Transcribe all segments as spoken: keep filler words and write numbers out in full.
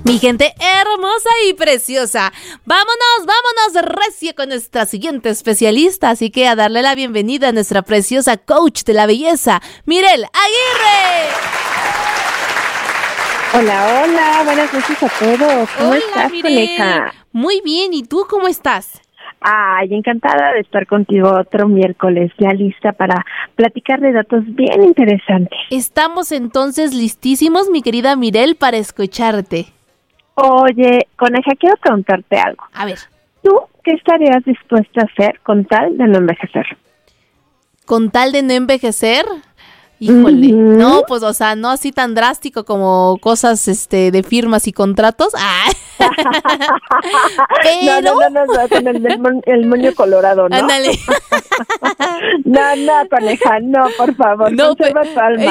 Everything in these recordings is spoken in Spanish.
Mi gente hermosa y preciosa, vámonos, vámonos recio con nuestra siguiente especialista, así que a darle la bienvenida a nuestra preciosa coach de la belleza, Mirel Aguirre. Hola, hola, buenas noches a todos. ¿Cómo Hola, estás, Mirel? coneja? Muy bien, ¿y tú cómo estás? Ay, encantada de estar contigo otro miércoles, ya lista para platicar de datos bien interesantes. Estamos entonces listísimos, mi querida Mirel, para escucharte. Oye, coneja, quiero preguntarte algo. A ver. ¿Tú qué estarías dispuesta a hacer con tal de no envejecer? ¿Con tal de no envejecer? Híjole, uh-huh. no, pues, o sea, no así tan drástico como cosas, este, de firmas y contratos. ¡Ah! Pero... No, no, no, no, no, con el, el, el moño colorado, ¿no? Ándale. No, no, coneja, no, por favor, no, conserva tu alma.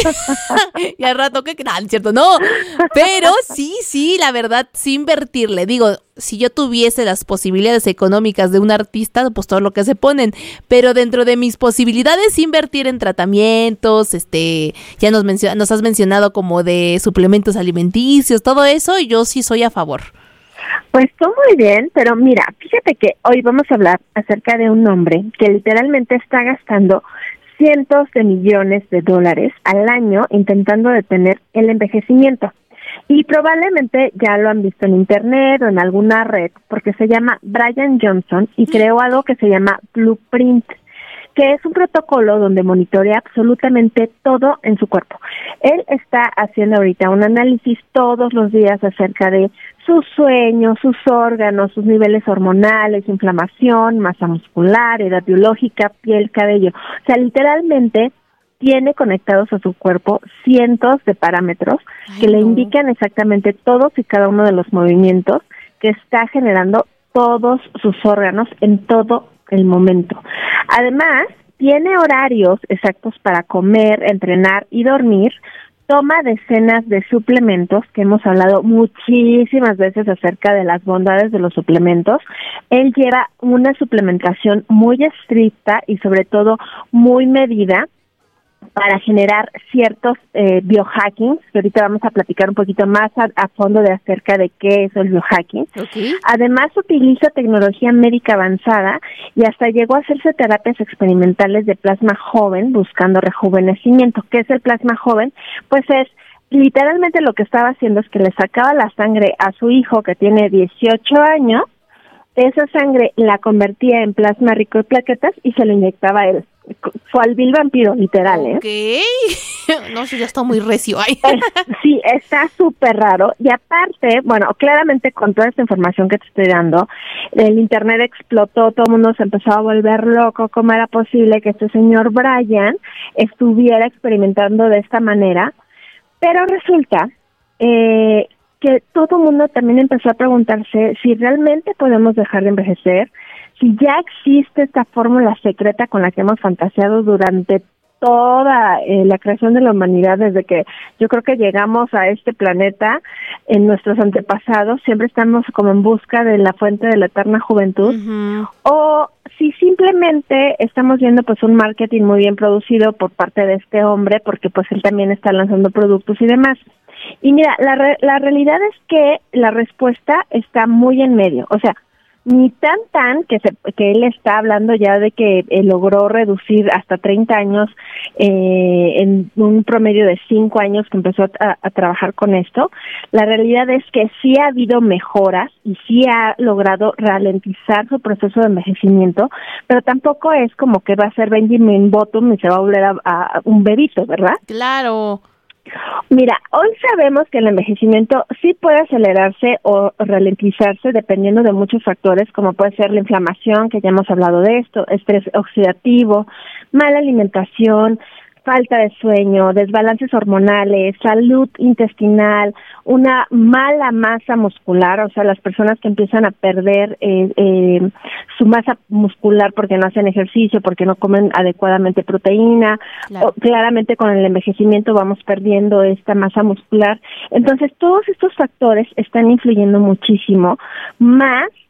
Y al rato, ¿qué? No, es cierto, no. Pero sí, sí, la verdad, sí invertirle. Digo, si yo tuviese las posibilidades económicas de un artista, pues todo lo que se ponen. Pero dentro de mis posibilidades, invertir en tratamientos, este, ya nos, mencio- nos has mencionado como de suplementos alimenticios, todo eso, yo sí soy a favor. Pues todo muy bien, pero mira, fíjate que hoy vamos a hablar acerca de un hombre que literalmente está gastando cientos de millones de dólares al año intentando detener el envejecimiento. Y probablemente ya lo han visto en internet o en alguna red, porque se llama Brian Johnson y creó algo que se llama Blueprint, que es un protocolo donde monitorea absolutamente todo en su cuerpo. Él está haciendo ahorita un análisis todos los días acerca de sus sueños, sus órganos, sus niveles hormonales, inflamación, masa muscular, edad biológica, piel, cabello. O sea, literalmente tiene conectados a su cuerpo cientos de parámetros Ay, que no. le indican exactamente todos y cada uno de los movimientos que está generando todos sus órganos en todo el momento. Además, tiene horarios exactos para comer, entrenar y dormir. Toma decenas de suplementos, que hemos hablado muchísimas veces acerca de las bondades de los suplementos. Él lleva una suplementación muy estricta y sobre todo muy medida para generar ciertos eh, biohackings, que ahorita vamos a platicar un poquito más a, a fondo de acerca de qué es el biohacking. Okay. Además, utiliza tecnología médica avanzada y hasta llegó a hacerse terapias experimentales de plasma joven buscando rejuvenecimiento. ¿Qué es el plasma joven? Pues es literalmente lo que estaba haciendo es que le sacaba la sangre a su hijo que tiene dieciocho años, esa sangre la convertía en plasma rico en plaquetas y se lo inyectaba a él. Fue al vil vampiro, literal, ¿eh? Ok. No sé, ya está muy recio. Ay. Sí, está súper raro. Y aparte, bueno, claramente con toda esta información que te estoy dando, el internet explotó, todo el mundo se empezó a volver loco. ¿Cómo era posible que este señor Brian estuviera experimentando de esta manera? Pero resulta eh, que todo el mundo también empezó a preguntarse si realmente podemos dejar de envejecer, si ya existe esta fórmula secreta con la que hemos fantaseado durante toda eh, la creación de la humanidad, desde que yo creo que llegamos a este planeta, en nuestros antepasados, siempre estamos como en busca de la fuente de la eterna juventud, uh-huh. o si simplemente estamos viendo pues un marketing muy bien producido por parte de este hombre, porque pues él también está lanzando productos y demás. Y mira, la, re- la realidad es que la respuesta está muy en medio, o sea, ni tan tan que se, que él está hablando ya de que eh, logró reducir hasta treinta años eh, en un promedio de cinco años que empezó a, a trabajar con esto. La realidad es que sí ha habido mejoras y sí ha logrado ralentizar su proceso de envejecimiento, pero tampoco es como que va a ser Benjamin Button y se va a volver a, a un bebito, ¿verdad? Claro. Mira, hoy sabemos que el envejecimiento sí puede acelerarse o ralentizarse dependiendo de muchos factores, como puede ser la inflamación, que ya hemos hablado de esto, estrés oxidativo, mala alimentación, falta de sueño, desbalances hormonales, salud intestinal, una mala masa muscular, o sea, las personas que empiezan a perder eh, eh, su masa muscular porque no hacen ejercicio, porque no comen adecuadamente proteína, claro. o claramente con el envejecimiento vamos perdiendo esta masa muscular. Entonces, todos estos factores están influyendo muchísimo, más